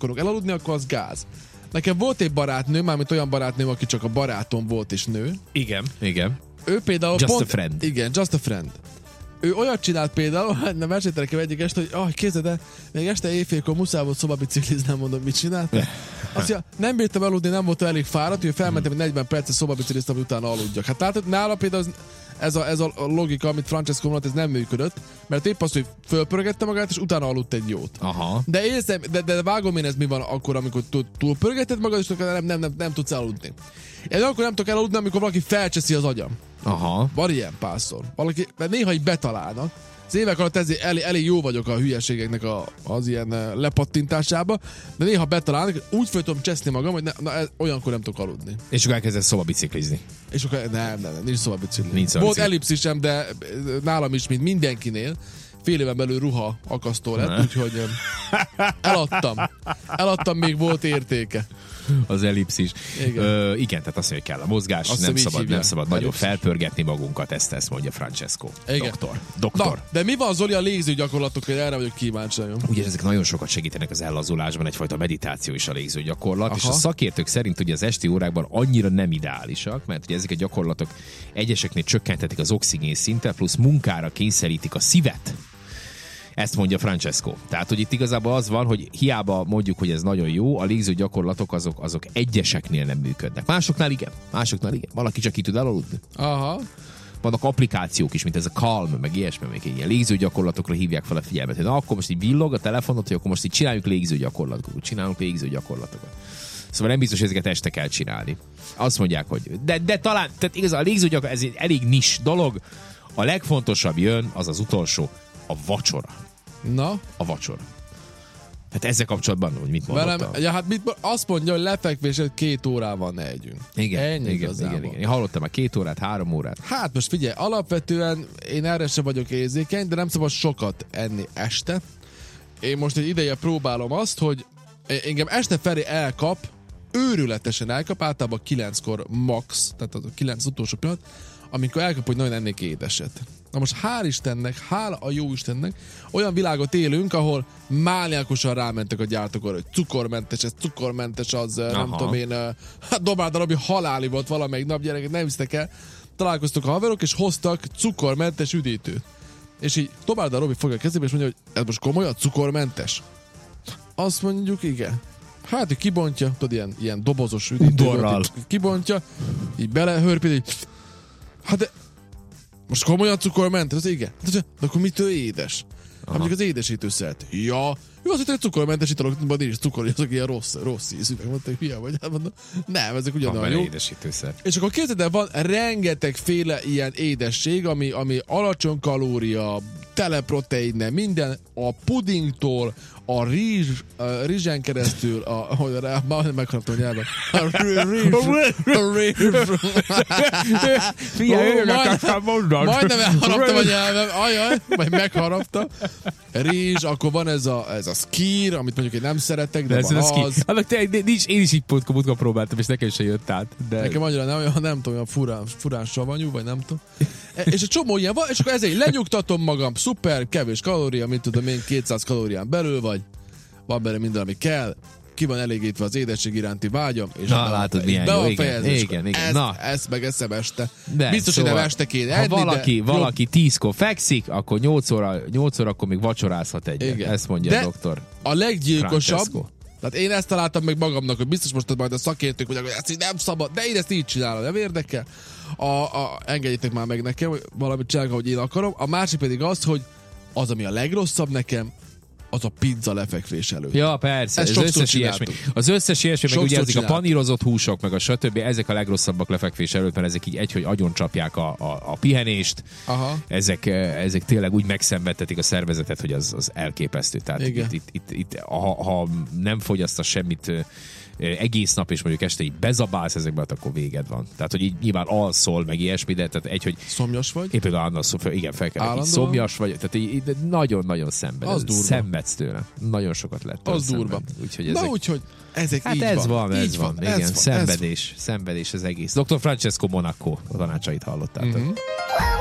akarok elaludni, akkor az gáz. Nekem volt egy barátnőm, mármint olyan barátnőm, aki csak a barátom volt és nő. Igen. Ő például Just a friend. Igen, just a friend. Ő olyat csinált például, nem meséltek nekem egyik este, hogy képzeld el, még este éjfélkor muszáj volt szobabicikliznem, mondom, mit csinált. Azt mondja, nem bírtam aludni, nem voltam elég fáradt, hogy felmentem, 40 percet szobabicikliztem, hogy utána aludjak. Hát látod, nála például ez a logika, amit Francesco mondott, ez nem működött, mert épp azt, hogy fölpörgette magát, és utána aludt egy jót. Aha. De érzem, de vágom én, ez mi van akkor, amikor túlpörgeted magad, és nem tudsz aludni. Én akkor nem tudok elaludni, amikor valaki felcseszi az agyam. Aha. Van ilyen párszor. Valaki, mert néha így betalálnak. Az évek alatt elég jó vagyok a hülyeségeknek az ilyen lepattintásába, de néha betalálnak, úgy fel tudom cseszni magam, hogy olyankor nem tudok aludni. És akkor elkezdesz szobabiciklizni. És akkor nem, nincs szobabicikli. Nincs Volt ellipszisem, de nálam is, mint mindenkinél, fél éven belül ruha akasztó lett, úgyhogy eladtam, még volt értéke. Az ellipszis. Igen, tehát azt mondja, hogy kell a mozgás, nem szabad nagyon felpörgetni magunkat, ezt mondja Francesco. Doktor. Na, de mi van, Zoli, a légző gyakorlatokkal? Erre vagyok kíváncsi. Ugye ezek nagyon sokat segítenek az ellazulásban, egyfajta meditáció is a légző gyakorlat, és a szakértők szerint ugye az esti órákban annyira nem ideálisak, mert ugye ezek a gyakorlatok egyeseknél csökkentetik az oxigén szintet, plusz munkára kényszerítik a szívet. Ezt mondja Francesco. Tehát, hogy itt igazából az van, hogy hiába mondjuk, hogy ez nagyon jó, a légző gyakorlatok azok egyeseknél nem működnek. Másoknál igen. Valaki csak ki tud elaludni. Aha. Vannak applikációk is, mint ez a Calm, meg ilyesmi, meg ilyen légző gyakorlatokra hívják fel a figyelmet. Na, akkor most így villog a telefonot, hogy akkor most így csináljuk légző gyakorlatokat. Szóval nem biztos, hogy ezeket este kell csinálni. Azt mondják, hogy de talán, tehát igaz, a légző gyakorlat, ez egy elég nis dolog. A legfontosabb jön, az utolsó, a vacsora. Na? A vacsora. Hát ezzel kapcsolatban, hogy mit mondott? Azt mondja, hogy lefekvés 2 órával ne együnk. Igen. Én hallottam már 2 órát, 3 órát. Hát most figyelj, alapvetően én erre sem vagyok érzékeny, de nem szabad sokat enni este. Én most egy ideje próbálom azt, hogy engem este felé őrületesen elkap, általában 9-kor max, tehát az a 9 utolsó pillanat, amikor elkap, hogy nagyon ennék édeset. Na most hál' Istennek, hála a jó Istennek, olyan világot élünk, ahol mániákusan rámentek a gyártók arra, hogy cukormentes az, nem tudom én, Dobáld a Robi haláli volt valamelyik nap, gyerekek, nem hisztek el. Találkoztok a haverok, és hoztak cukormentes üdítőt. És így Dobáld a Robi fogja a kezébe, és mondja, hogy ez most komolyan cukormentes? Azt mondjuk, igen. Hát, hogy kibontja, tudod, ilyen dobozos üdítőt, kibontja, így belehörpít, így hát de most komolyan cukormentes? Az igen. De akkor mitől édes? Hát mondjuk az édesítőszert. Ja, jó, azt, hogy cukormentes italokban nincs cukor, azok ilyen rossz ízűek. Mondták, hülye vagy. Mondom, nem, ezek ugyanolyan jó. Édesítőszer. És akkor képzeld el, van rengetegféle ilyen édesség, ami alacsony kalória, teleproteinnel, minden, a pudingtól, a rizsen keresztül, megharaptam a nyelven. Majdnem elharaptam a nyelven, majd megharaptam. Rizs, akkor van ez a skír, amit mondjuk én nem szeretek, de van az. Én is így múltkor próbáltam, és nekem se jött át. Nekem annyira nem tudom, furán savanyú, vagy nem tudom. És egy csomó ilyen van, és akkor ezért lenyugtatom magam, szuper, kevés kalória, mint tudom én, 200 kalórián belül vagy, van benne minden, ami kell, ki van elégítve az édesség iránti vágyam, és látod, milyen jó, igen. Ezt megeszem este. De, biztos, hogy nem este kéne enni, valaki 10-kor fekszik, akkor 8 órakor még vacsorázhat egyet. Ezt mondja a doktor. A leggyilkosabb, Francesco. Tehát én ezt találtam meg magamnak, hogy biztos most majd a szakértők mondják, hogy ezt így nem szabad, de én ezt így csinálom, nem érdekel. Engedjétek már meg nekem, hogy valamit csinálok, ahogy én akarom. A másik pedig az, hogy az, ami a legrosszabb nekem, az a pizza lefekvés előtt. Ja, persze, az összes ilyesmi. Az összes ilyesmi, meg ugye ezek a panírozott húsok, meg a stb. Ezek a legrosszabbak lefekvés előtt, mert ezek így hogy agyoncsapják a pihenést. Aha. Ezek tényleg úgy megszenvedtetik a szervezetet, hogy az elképesztő. Tehát itt ha nem fogyasztasz semmit egész nap, és mondjuk este így bezabálsz ezekbe, akkor véged van. Tehát, hogy így nyilván alszol, meg ilyesmi, de tehát hogy szomjas vagy? Én például annak igen, fel kell, így szomjas vagy, tehát így nagyon-nagyon szenvedsz tőle. Nagyon sokat lett. Az durva. Úgyhogy ezek hát így ez van. Ez van. Igen, szenvedés az egész. Dr. Francesco Monaco a tanácsait hallottátok.